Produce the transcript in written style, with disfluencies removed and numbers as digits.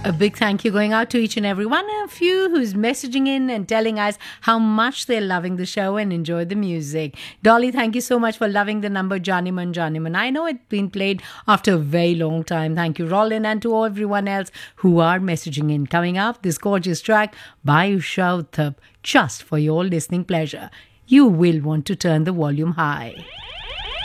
A big thank you going out to each and every one of you who's messaging in and telling us how much they're loving the show and enjoy the music. Dolly, thank you so much for loving the number Janiman Janiman. I know it's been played after a very long time. Thank you, Rollin, and to everyone else who are messaging in. Coming up, this gorgeous track by Usha Utthap, just for your listening pleasure. You will want to turn the volume high.